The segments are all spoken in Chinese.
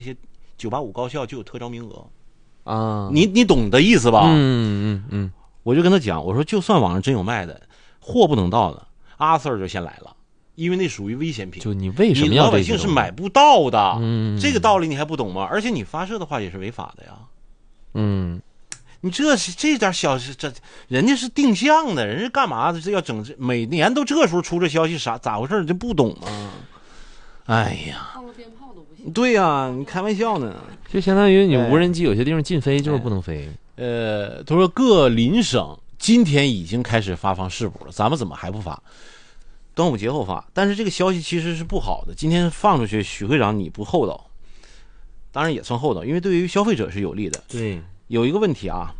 些985高校就有特招名额啊。 你懂的意思吧？ 嗯。 我就跟他讲，我说就算网上真有卖的，货不等到的，阿 Sir 就先来了，因为那属于危险品。 就你为什么要你老百姓是买不到的？这个道理你还不懂吗？而且你发射的话也是违法的呀。你这点小事，这人家是定向的，人家干嘛的？这要整这每年都这时候出这消息，咋回事？就不懂吗？哎呀， 放个鞭炮都不行。 对呀，你开玩笑呢？ 就相当于你无人机有些地方禁飞就是不能飞。 他说各邻省今天已经开始发放试补了，咱们怎么还不发？端午节后发。但是这个消息其实是不好的，今天放出去，许会长你不厚道，当然也算厚道，因为对于消费者是有利的。 对， 有一个问题啊，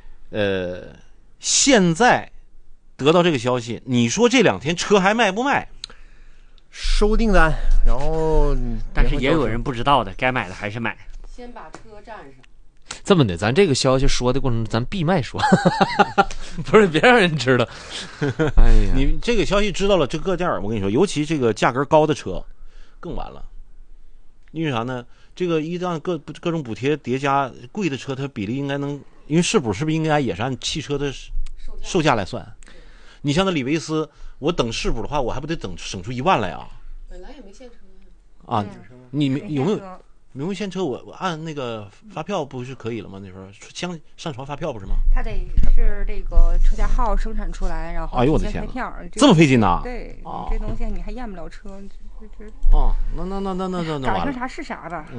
现在得到这个消息，你说这2天车还卖不卖？ 收订单，然后但是也有人不知道的，该买的还是买。 先把车占上。 这么的，咱这个消息说的过程中，咱闭麦说，不是别让人知道。哎呀， 你这个消息知道了，这各店我跟你说，尤其这个价格高的车，更完了。因为啥呢？这个一旦各种补贴叠加，贵的车它比例应该能，因为试补是不是应该也是按汽车的售价来算？你像那李维斯，我等试补的话，我还不得省出1万来啊？ 本来也没现车啊，你有没有现车？我按那个发票不是可以了吗？那时候上传发票不是吗？ 他得是这个车架号生产出来，然后哎呦我的天票， 这么费劲呐？ 对，这东西你还验不了车。 哦，那赶上啥是啥吧。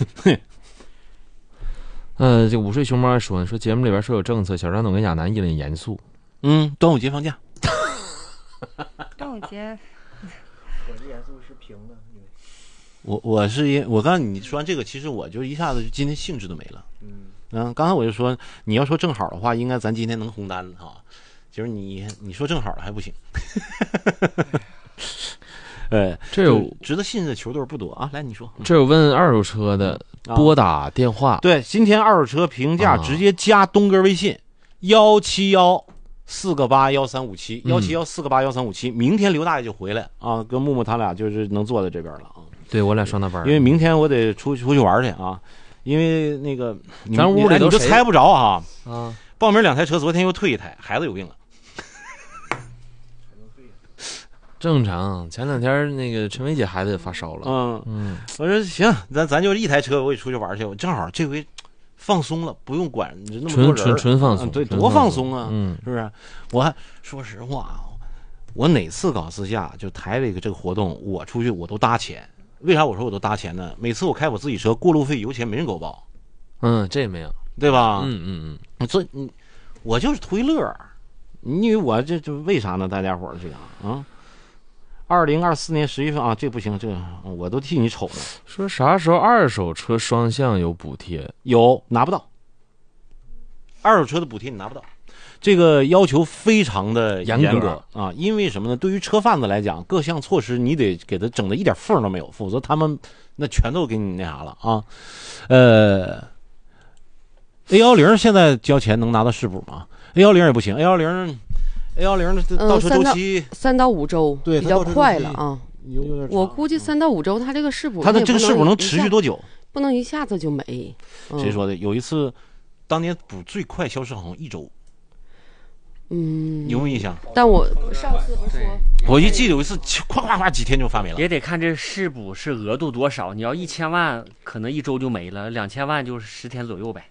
这午睡熊猫说节目里边说有政策，小张总跟亚楠一脸严肃。 端午节放假。 端午节， 我这严肃是平的。 我刚才你说完这个，其实我就一下子今天兴致都没了。刚才我就说你要说正好的话，应该咱今天能红单哈。就是你说正好了还不行。 这有值得信任的球队不多啊。来，你说。 这有问二手车的，拨打电话。 对，今天二手车评价直接加东哥微信171-488-1357，171-488-1357。明天刘大爷就回来啊，跟木木他俩就是能坐在这边了啊。 对，我俩上大班， 因为明天我得出去玩去啊。因为那个咱屋里你都猜不着哈。报名2台车，昨天又退1台，孩子有病了。 正常，前2天那个陈薇姐孩子也发烧了。 我说行，咱就1台车，我也出去玩去。我正好这回放松了，不用管那么多人， 纯放松。 对，多放松啊！是不是？我还说实话，我哪次搞自驾就台北这个活动，我出去我都搭钱。为啥我说我都搭钱呢？每次我开我自己车，过路费、油钱没人给我报。 这也没有， 对吧？ 所以我就是图一乐。你以为我这为啥呢？大家伙儿这个啊。2024年11月份啊，这不行，这我都替你瞅呢。 说啥时候二手车双向有补贴？ 有，拿不到。二手车的补贴你拿不到，这个要求非常的严格啊。因为什么呢？对于车贩子来讲，各项措施你得给他整的一点缝都没有，否则他们那全都给你那啥了啊。A10现在交钱能拿到试补吗？A10也不行，A10的倒车周期 3到5周， 对， 比较快了啊。 有点我估计3到5周，它这个试补， 它的这个试补能持续多久？ 不能一下子就没。 谁说的？有一次，当年补最快消失好像1周。有没有印象？ 但我上次不是说， 我一记得有一次，咵几天就发没了。 也得看这试补是额度多少。你要1000万，可能1周就没了；2000万就是10天左右呗。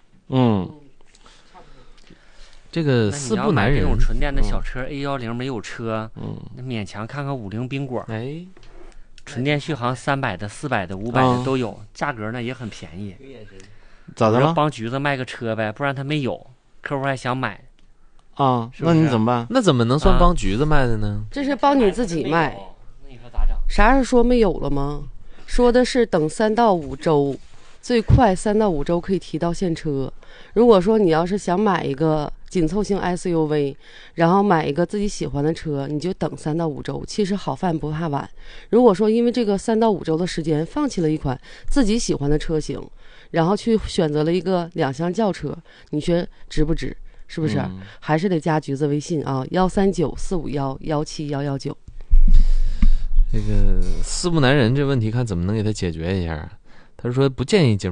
这个四不男人这种纯电的小车，A10没有车，那勉强看看50宾果，纯电续航300的、400的、500的都有，价格呢也很便宜。 咋的了？ 帮橘子卖个车呗，不然他没有，客户还想买啊，那你怎么办？ 那怎么能算帮橘子卖的呢？ 这是帮你自己卖。 那你说咋整？ 啥是说没有了吗？说的是等3到5周，最快3到5周可以提到现车。如果说你要是想买一个紧凑型 SUV， 然后买一个自己喜欢的车，你就等3到5周。其实好饭不怕晚。如果说因为这个3到5周的时间放弃了一款自己喜欢的车型，然后去选择了一个2厢轿车，你说值不值？是不是？还是得加橘子微信啊，13945117119。 这个四不男人这问题看怎么能给他解决一下。 他说不建议景